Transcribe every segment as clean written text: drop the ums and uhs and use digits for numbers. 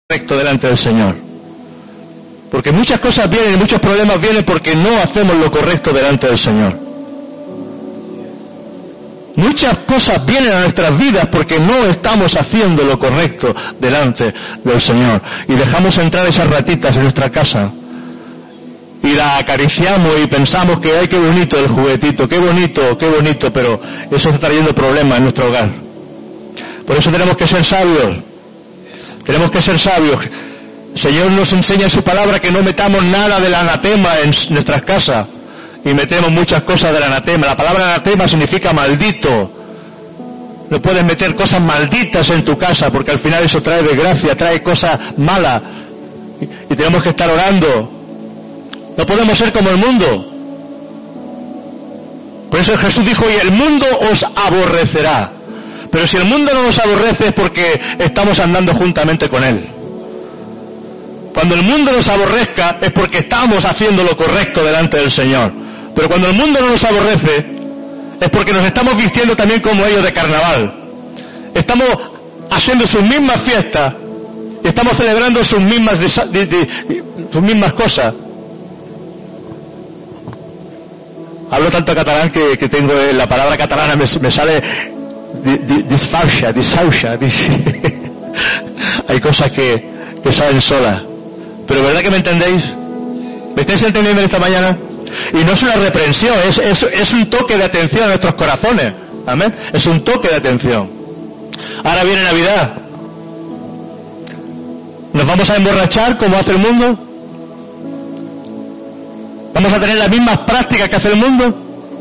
correcto delante del Señor. Porque muchas cosas vienen y muchos problemas vienen porque no hacemos lo correcto delante del Señor. Muchas cosas vienen a nuestras vidas porque no estamos haciendo lo correcto delante del Señor. Y dejamos entrar esas ratitas en nuestra casa. Y la acariciamos y pensamos que ¡ay, qué bonito el juguetito! ¡Qué bonito! Pero eso está trayendo problemas en nuestro hogar. Por eso tenemos que ser sabios. Tenemos que ser sabios. El Señor nos enseña en su palabra que no metamos nada del anatema en nuestras casas. Y metemos muchas cosas del anatema. La palabra anatema significa maldito. No puedes meter cosas malditas en tu casa porque al final eso trae desgracia, trae cosas malas. Y tenemos que estar orando. No podemos ser como el mundo. Por eso Jesús dijo, y el mundo os aborrecerá. Pero si el mundo no nos aborrece es porque estamos andando juntamente con Él. Cuando el mundo nos aborrezca es porque estamos haciendo lo correcto delante del Señor. Pero cuando el mundo no nos aborrece es porque nos estamos vistiendo también como ellos de carnaval. Estamos haciendo sus mismas fiestas, estamos celebrando sus mismas cosas. Hablo tanto catalán que tengo la palabra catalana me sale disfauxa. Hay cosas que salen solas. Pero ¿verdad que me entendéis? ¿Me estáis entendiendo esta mañana? Y no es una reprensión, es un toque de atención a nuestros corazones. Amén. Es un toque de atención. Ahora viene Navidad. ¿Nos vamos a emborrachar como hace el mundo? ¿Vamos a tener las mismas prácticas que hace el mundo?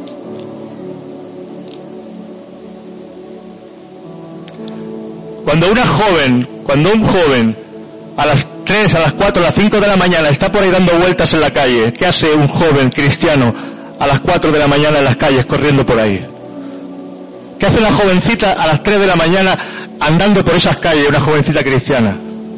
Cuando un joven a las 3, a las 4, a las 5 de la mañana está por ahí dando vueltas en la calle, ¿qué hace un joven cristiano a las 4 de la mañana en las calles corriendo por ahí? ¿Qué hace una jovencita a las 3 de la mañana andando por esas calles, una jovencita cristiana?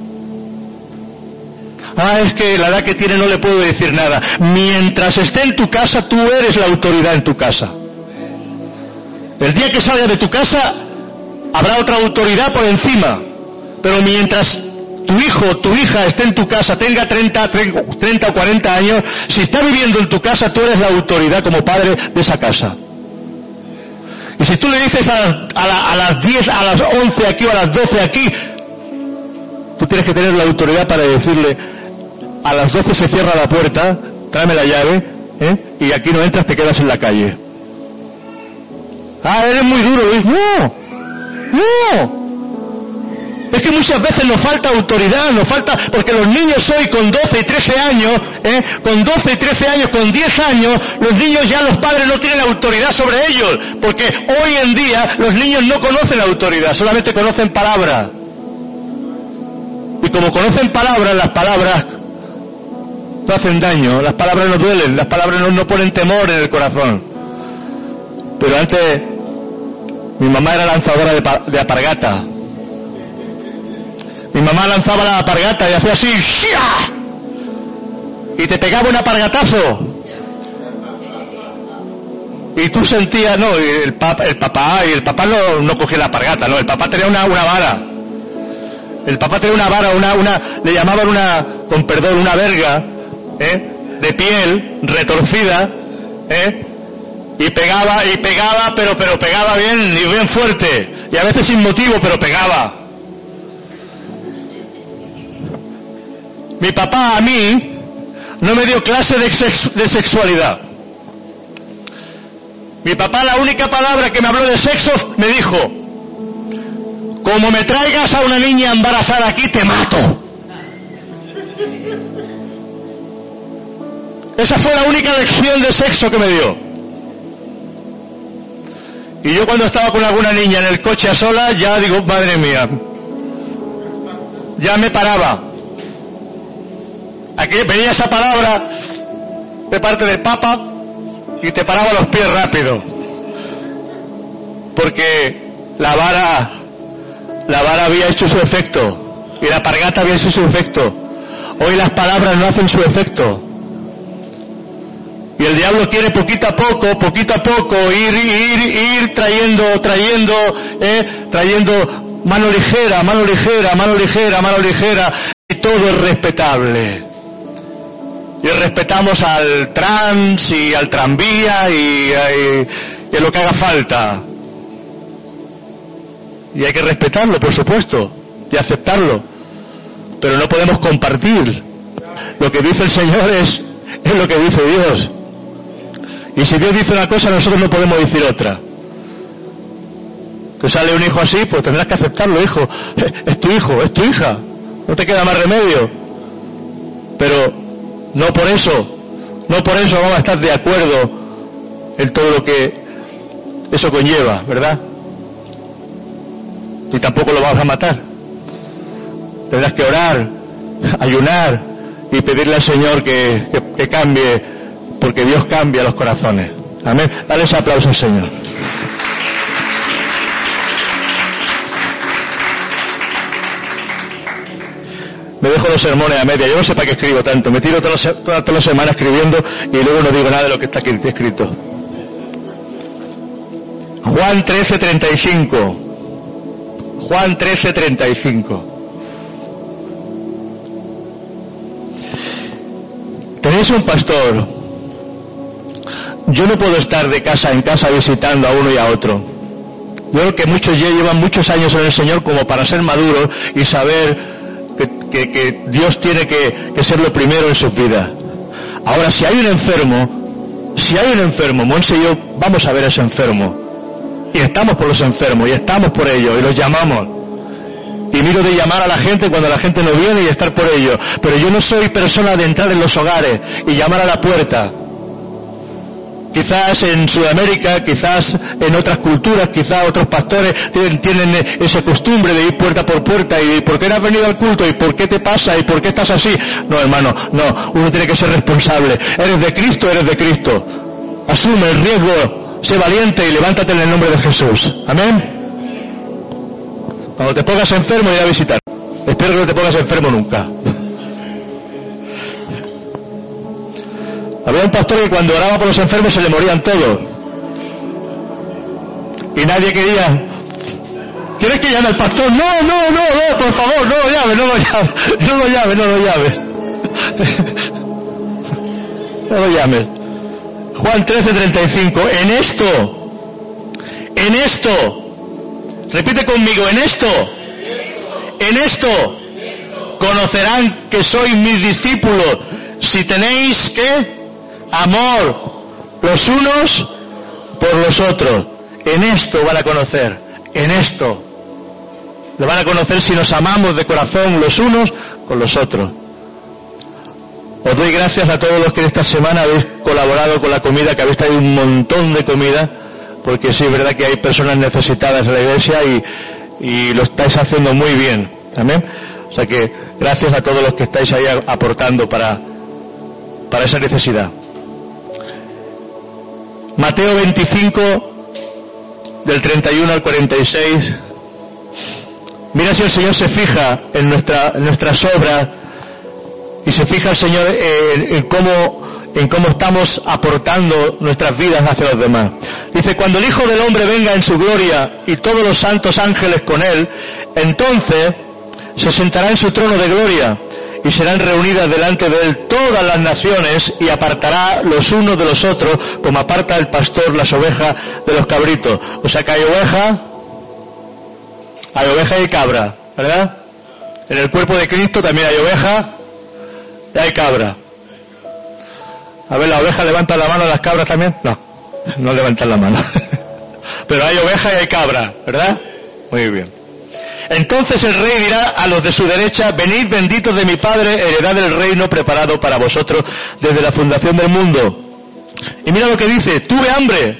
Es que la edad que tiene no le puedo decir nada. Mientras esté en tu casa, tú eres la autoridad en tu casa. El día que salga de tu casa, habrá otra autoridad por encima. Pero mientras tu hijo o tu hija esté en tu casa, tenga 30 o 40 años, si está viviendo en tu casa, tú eres la autoridad como padre de esa casa. Y si tú le dices a las 10, a las 11 aquí o a las 12 aquí, tú tienes que tener la autoridad para decirle, a las 12 se cierra la puerta, tráeme la llave, y aquí no entras, te quedas en la calle. Eres muy duro, Luis. No. Es que muchas veces nos falta autoridad, porque los niños hoy con 12 y 13 años, con 10 años, los niños ya los padres no tienen autoridad sobre ellos, porque hoy en día los niños no conocen autoridad, solamente conocen palabras. Y como conocen palabras, las palabras no hacen daño, las palabras no duelen, las palabras no ponen temor en el corazón. Pero antes, mi mamá era lanzadora de alpargata. Mi mamá lanzaba la alpargata y hacía así, ¡shia! Y te pegaba un alpargatazo. Y tú sentías, el papá no cogía la alpargata, el papá tenía una vara. El papá tenía una vara, le llamaban una verga, de piel retorcida, y pegaba, pero pegaba bien y bien fuerte, y a veces sin motivo, pero pegaba. Mi papá a mí no me dio clase de sexualidad. Mi papá, la única palabra que me habló de sexo, me dijo, como me traigas a una niña embarazada aquí, te mato. Esa fue la única lección de sexo que me dio. Y yo cuando estaba con alguna niña en el coche a solas, ya digo, madre mía, ya me paraba. Aquí venía esa palabra de parte del Papa y te paraba los pies rápido. Porque la vara había hecho su efecto y la alpargata había hecho su efecto. Hoy las palabras no hacen su efecto. Y el diablo quiere poquito a poco, ir trayendo mano ligera, y todo es respetable. Y respetamos al trans y al tranvía y a lo que haga falta. Y hay que respetarlo, por supuesto, y aceptarlo. Pero no podemos compartir. Lo que dice el Señor es lo que dice Dios. Y si Dios dice una cosa, nosotros no podemos decir otra. Te sale un hijo así, pues tendrás que aceptarlo, hijo. Es tu hijo, es tu hija. No te queda más remedio. Pero no por eso vamos a estar de acuerdo en todo lo que eso conlleva, ¿verdad? Y tampoco lo vamos a matar. Tendrás que orar, ayunar y pedirle al Señor que cambie, porque Dios cambia los corazones. Amén. Dale ese aplauso al Señor. Me dejo los sermones a media. Yo no sé para qué escribo tanto. Me tiro todas las semanas escribiendo y luego no digo nada de lo que está aquí escrito. Juan 13:35. Juan 13:35. Tenéis un pastor. Yo no puedo estar de casa en casa visitando a uno y a otro. Yo creo que muchos ya llevan muchos años en el Señor como para ser maduros y saber que Dios tiene que ser lo primero en sus vidas. Ahora, si hay un enfermo, Monse y yo vamos a ver a ese enfermo. Y estamos por los enfermos, y estamos por ellos, y los llamamos. Y miro de llamar a la gente cuando la gente no viene y estar por ellos. Pero yo no soy persona de entrar en los hogares y llamar a la puerta. Quizás en Sudamérica, quizás en otras culturas, quizás otros pastores tienen esa costumbre de ir puerta por puerta y ¿por qué no has venido al culto? ¿Y por qué te pasa? ¿Y por qué estás así? No, hermano, no, uno tiene que ser responsable. Eres de Cristo, eres de Cristo. Asume el riesgo, sé valiente y levántate en el nombre de Jesús. Amén. Cuando te pongas enfermo, ir a visitar. Espero que no te pongas enfermo nunca. Había un pastor que cuando oraba por los enfermos se le morían todos. Y nadie quería. ¿Quieres que llame al pastor? No, por favor, no lo llames. No lo llames. Juan 13:35. En esto, repite conmigo, en esto, conocerán que sois mis discípulos, si tenéis, ¿qué? Amor los unos por los otros. En esto van a conocer, en esto lo van a conocer si nos amamos de corazón los unos con los otros. Os doy gracias a todos los que esta semana habéis colaborado con la comida, que habéis traído un montón de comida, porque sí es verdad que hay personas necesitadas en la iglesia y lo estáis haciendo muy bien. Amén. O sea que gracias a todos los que estáis ahí aportando para esa necesidad. Mateo 25, del 31 al 46. Mira si el Señor se fija en nuestras obras y se fija el Señor en cómo estamos aportando nuestras vidas hacia los demás. Dice, cuando el Hijo del Hombre venga en su gloria y todos los santos ángeles con él, entonces se sentará en su trono de gloria y serán reunidas delante de él todas las naciones y apartará los unos de los otros como aparta el pastor las ovejas de los cabritos. O sea que hay oveja y cabra, ¿verdad? En el cuerpo de Cristo también hay oveja y hay cabra. A ver, ¿la oveja levanta la mano, las cabras también? No levantan la mano. Pero hay oveja y hay cabra, ¿verdad? Muy bien. Entonces el rey dirá a los de su derecha, venid benditos de mi Padre, heredad del reino preparado para vosotros desde la fundación del mundo. Y mira lo que dice, tuve hambre,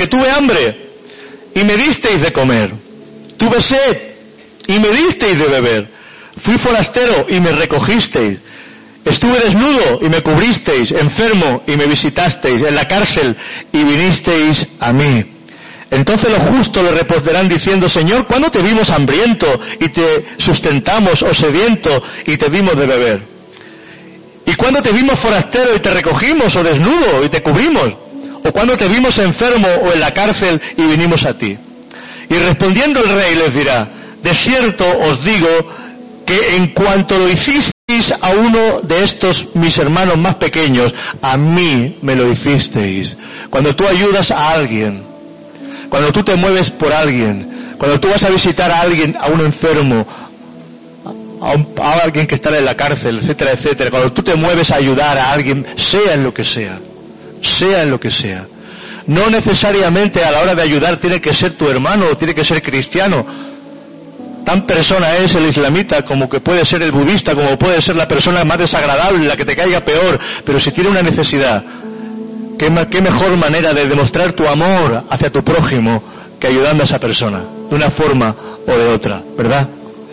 y me disteis de comer. Tuve sed, y me disteis de beber. Fui forastero, y me recogisteis. Estuve desnudo, y me cubristeis. Enfermo, y me visitasteis. En la cárcel, y vinisteis a mí. Entonces los justos le responderán diciendo, Señor, ¿cuándo te vimos hambriento y te sustentamos, o sediento y te dimos de beber? ¿Y cuándo te vimos forastero y te recogimos, o desnudo y te cubrimos? ¿O cuándo te vimos enfermo o en la cárcel y vinimos a ti? Y respondiendo el rey les dirá, de cierto os digo que en cuanto lo hiciste a uno de estos mis hermanos más pequeños, a mí me lo hicisteis. Cuando tú ayudas a alguien, cuando tú te mueves por alguien, cuando tú vas a visitar a alguien, a un enfermo, a alguien que está en la cárcel, etcétera, etcétera, cuando tú te mueves a ayudar a alguien, sea en lo que sea, no necesariamente a la hora de ayudar tiene que ser tu hermano o tiene que ser cristiano. Tan persona es el islamita como que puede ser el budista, como puede ser la persona más desagradable, la que te caiga peor, pero si tiene una necesidad, ¿qué mejor manera de demostrar tu amor hacia tu prójimo que ayudando a esa persona, de una forma o de otra, ¿verdad?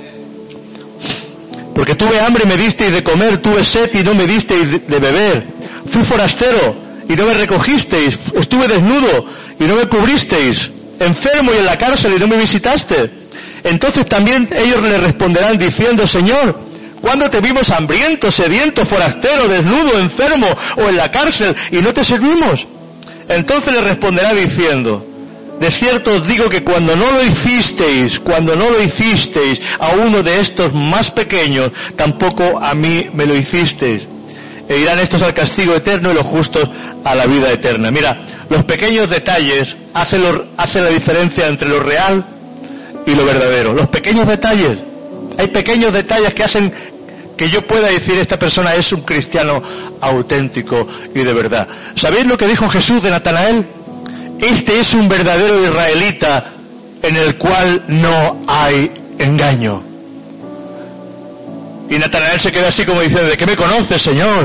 Porque tuve hambre y me disteis de comer, tuve sed y no me disteis de beber, fui forastero y no me recogisteis, estuve desnudo y no me cubristeis, enfermo y en la cárcel y no me visitaste. Entonces también ellos le responderán diciendo, Señor, ¿cuándo te vimos hambriento, sediento, forastero, desnudo, enfermo o en la cárcel y no te servimos? Entonces le responderá diciendo, de cierto os digo que cuando no lo hicisteis a uno de estos más pequeños, tampoco a mí me lo hicisteis. E irán estos al castigo eterno y los justos a la vida eterna. Mira, los pequeños detalles hacen la diferencia entre lo real y lo verdadero. Los pequeños detalles. Hay pequeños detalles que hacen que yo pueda decir esta persona es un cristiano auténtico y de verdad. ¿Sabéis lo que dijo Jesús de Natanael? Este es un verdadero israelita en el cual no hay engaño. Y Natanael se queda así como diciendo, ¿de qué me conoces, Señor?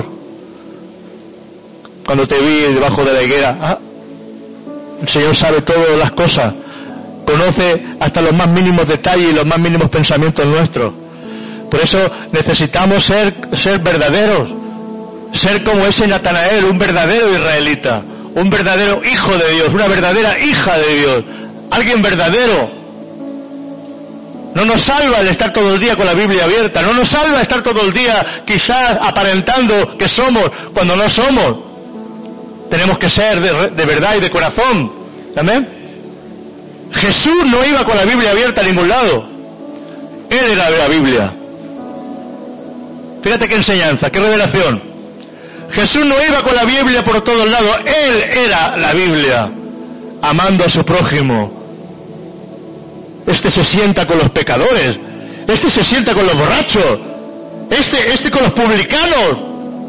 Cuando te vi debajo de la higuera. El Señor sabe todas las cosas. Conoce hasta los más mínimos detalles y los más mínimos pensamientos nuestros. Por eso necesitamos ser verdaderos, ser como ese Natanael, un verdadero israelita, un verdadero hijo de Dios, una verdadera hija de Dios, alguien verdadero. No nos salva el estar todo el día con la Biblia abierta, no nos salva estar todo el día quizás aparentando que somos cuando no somos. Tenemos que ser de verdad y de corazón. ¿Amén? Jesús no iba con la Biblia abierta a ningún lado. Él era la Biblia. Fíjate qué enseñanza, qué revelación. Jesús no iba con la Biblia por todos lados. Él era la Biblia, amando a su prójimo. Este se sienta con los pecadores. Este se sienta con los borrachos. Este con los publicanos.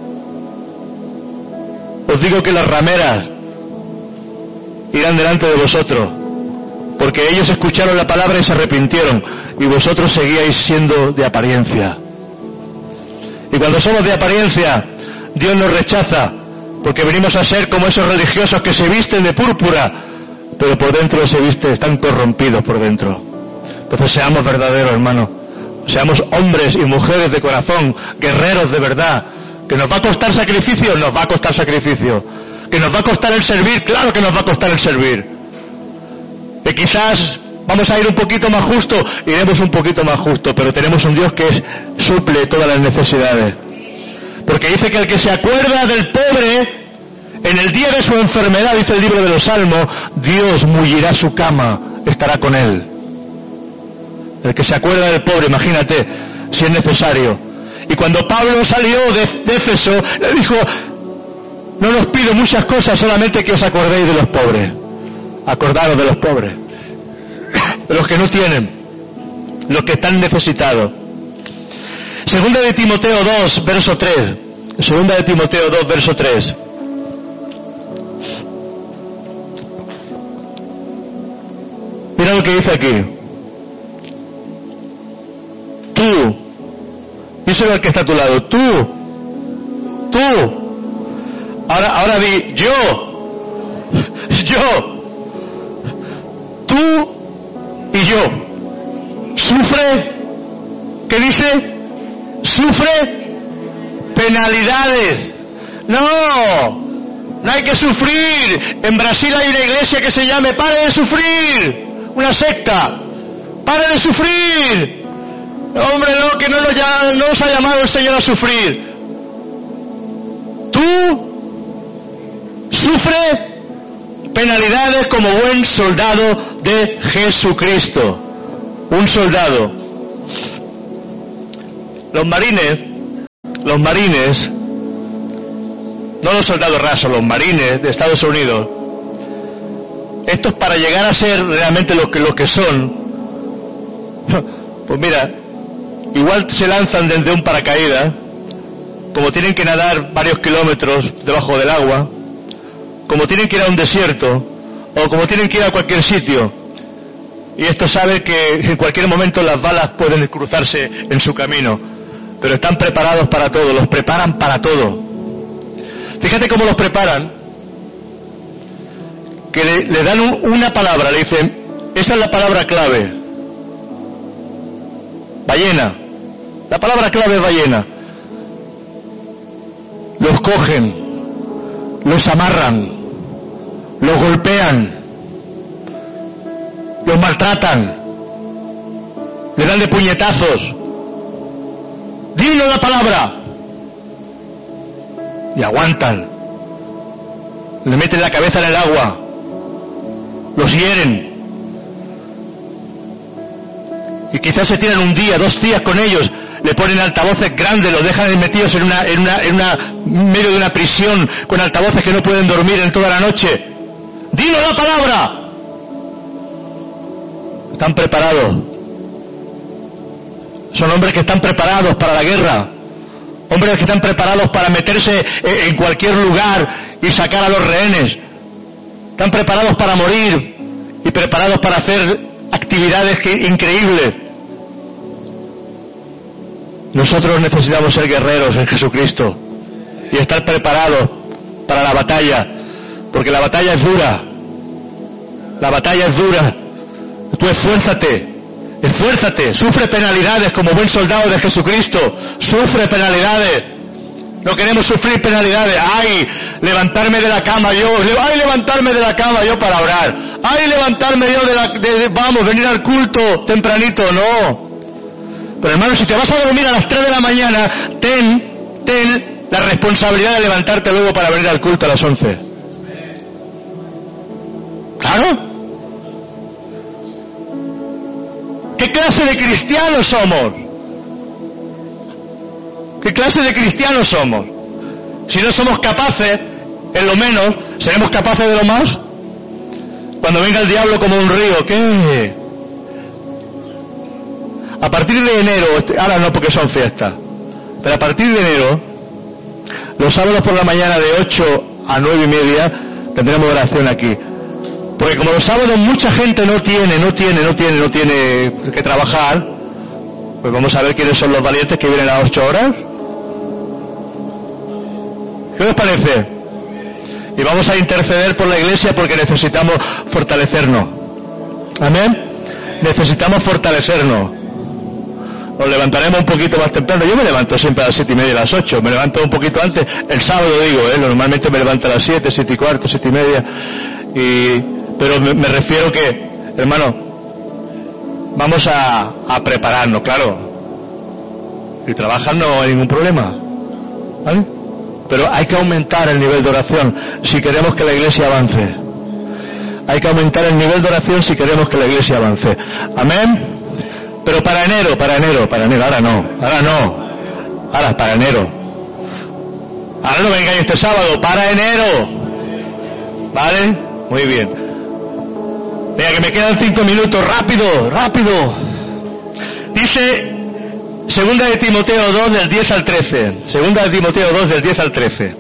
Os digo que las rameras irán delante de vosotros, porque ellos escucharon la palabra y se arrepintieron, y vosotros seguíais siendo de apariencia. Y cuando somos de apariencia, Dios nos rechaza, porque venimos a ser como esos religiosos que se visten de púrpura, pero por dentro están corrompidos por dentro. Entonces seamos verdaderos, hermanos. Seamos hombres y mujeres de corazón, guerreros de verdad. ¿Que nos va a costar sacrificio? Nos va a costar sacrificio. ¿Que nos va a costar el servir? Claro que nos va a costar el servir. Que quizás vamos a ir un poquito más justo, iremos un poquito más justo, pero tenemos un Dios que suple todas las necesidades. Porque dice que el que se acuerda del pobre, en el día de su enfermedad, dice el libro de los Salmos, Dios mullirá su cama, estará con él. El que se acuerda del pobre, imagínate, si es necesario. Y cuando Pablo salió de Éfeso, le dijo, no os pido muchas cosas, solamente que os acordéis de los pobres. Acordaros de los pobres, de los que no tienen, los que están necesitados. Segunda de Timoteo 2, verso 3. Segunda de Timoteo 2, verso 3. Mira lo que dice aquí. Tú, díselo al que está a tu lado, tú. Ahora di, yo. Tú y yo. Sufre, ¿qué dice? Sufre penalidades. No hay que sufrir. En Brasil hay una iglesia que se llame Pare de Sufrir, una secta. Pare de sufrir. Hombre, no, que no nos ha llamado el Señor a sufrir. Tú sufre penalidades como buen soldado de Jesucristo. Un soldado. Los marines los marines, no los soldados rasos, los marines de Estados Unidos, estos para llegar a ser realmente lo que son, pues mira, igual se lanzan desde un paracaídas, como tienen que nadar varios kilómetros debajo del agua, como tienen que ir a un desierto, o como tienen que ir a cualquier sitio, y estos saben que en cualquier momento las balas pueden cruzarse en su camino, pero están preparados para todo, los preparan para todo. Fíjate cómo los preparan, que le dan una palabra, le dicen, esa es la palabra clave, ballena, la palabra clave es ballena. Los cogen, los amarran, los golpean, los maltratan, le dan de puñetazos. Dinos la palabra. Y aguantan. Le meten la cabeza en el agua. Los hieren. Y quizás se tiran un día, 2 días con ellos. Le ponen altavoces grandes, los dejan metidos en medio de una prisión con altavoces que no pueden dormir en toda la noche. ¡Dinos la palabra! Están preparados. Son hombres que están preparados para la guerra. Hombres que están preparados para meterse en cualquier lugar y sacar a los rehenes. Están preparados para morir y preparados para hacer actividades increíbles. Nosotros necesitamos ser guerreros en Jesucristo y estar preparados para la batalla, porque la batalla es dura. La batalla es dura. Tú esfuérzate, sufre penalidades como buen soldado de Jesucristo, sufre penalidades. No queremos sufrir penalidades. ¡Ay, levantarme de la cama yo! ¡Ay, levantarme de la cama yo para orar! ¡Ay, levantarme yo vamos, venir al culto tempranito! No. Pero hermano, si te vas a dormir a las 3 de la mañana, ten la responsabilidad de levantarte luego para venir al culto a las 11. ¿Claro? ¿Qué clase de cristianos somos? ¿Qué clase de cristianos somos? Si no somos capaces, en lo menos, ¿seremos capaces de lo más? Cuando venga el diablo como un río, ¿qué? A partir de enero, ahora no porque son fiestas, pero a partir de enero, los sábados por la mañana de 8 a 9 y media, tendremos oración aquí. Porque como los sábados mucha gente no tiene que trabajar, pues vamos a ver quiénes son los valientes que vienen a las 8 horas. ¿Qué os parece? Y vamos a interceder por la iglesia porque necesitamos fortalecernos. ¿Amén? Necesitamos fortalecernos. Nos levantaremos un poquito más temprano. Yo me levanto siempre a las 7 y media, a las 8. Me levanto un poquito antes. El sábado digo, normalmente me levanto a las 7, 7 y cuarto, 7 y media. Pero me refiero que, hermano, vamos a prepararnos, claro. Y trabajar no hay ningún problema, ¿vale? Pero hay que aumentar el nivel de oración si queremos que la iglesia avance. Hay que aumentar el nivel de oración si queremos que la iglesia avance. Amén. Pero para enero, ahora no. Ahora para enero. Ahora no vengáis este sábado, para enero. ¿Vale? Muy bien. Venga, que me quedan 5 minutos, rápido. Dice 2 de Timoteo 2 del 10 al 13. 2 de Timoteo 2 del 10 al 13.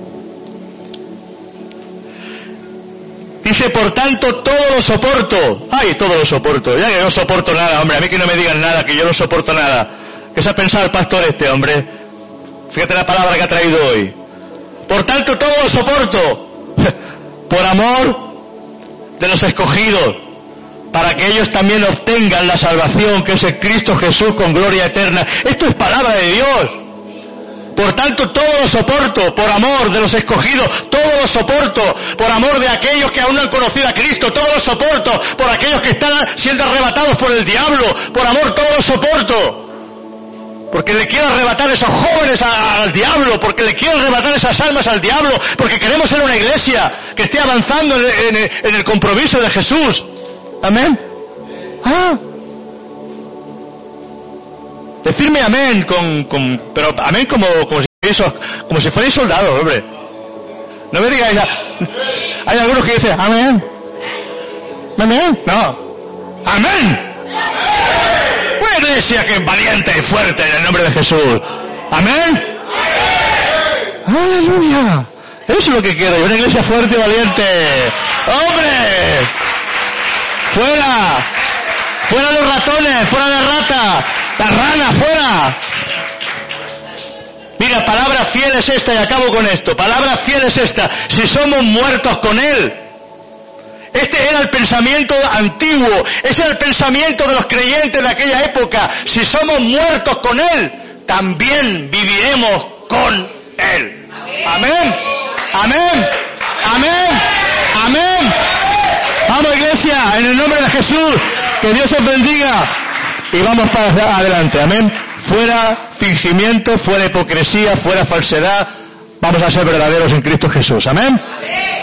Dice, por tanto, todo lo soporto. ¡Ay, todo lo soporto! Ya que no soporto nada, hombre. A mí que no me digan nada, que yo no soporto nada. ¿Qué se ha pensado el pastor hombre? Fíjate la palabra que ha traído hoy. Por tanto, todo lo soporto. Por amor de los escogidos, para que ellos también obtengan la salvación que es en Cristo Jesús con gloria eterna. Esto es palabra de Dios. Por tanto, todo lo soporto, por amor de los escogidos, todo lo soporto, por amor de aquellos que aún no han conocido a Cristo, todo lo soporto, por aquellos que están siendo arrebatados por el diablo, por amor todo lo soporto. Porque le quiero arrebatar a esos jóvenes al diablo, porque le quiero arrebatar esas almas al diablo, porque queremos ser una iglesia que esté avanzando en el compromiso de Jesús. Amén. Decirme amén pero amén como Eso, como si fuerais soldados, hombre. No me digáis ya. Hay algunos que dicen, amén. Amén. No. Amén. Una iglesia que es valiente y fuerte en el nombre de Jesús. Amén. Aleluya. Eso es lo que quiero yo, una iglesia fuerte y valiente. ¡Hombre! ¡Fuera! ¡Fuera los ratones! ¡Fuera la rata! ¡La rana! ¡Fuera! Mira, palabra fiel es esta, y acabo con esto. Palabra fiel es esta. Si somos muertos con Él. Este era el pensamiento antiguo. Ese era el pensamiento de los creyentes de aquella época. Si somos muertos con Él, también viviremos con Él. Amén. Amén. Amén. Amén. Vamos, iglesia, en el nombre de Jesús. Que Dios os bendiga. Y vamos para adelante. Amén. Fuera fingimiento, fuera hipocresía, fuera falsedad. Vamos a ser verdaderos en Cristo Jesús. Amén.